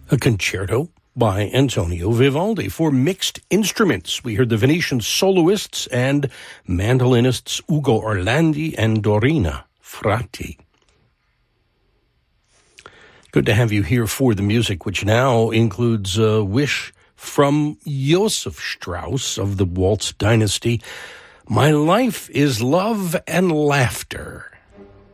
A concerto by Antonio Vivaldi for mixed instruments. We heard the Venetian soloists and mandolinists Ugo Orlandi and Dorina Frati. Good to have you here for the music, which now includes a wish from Joseph Strauss of the Waltz dynasty. My life is love and laughter.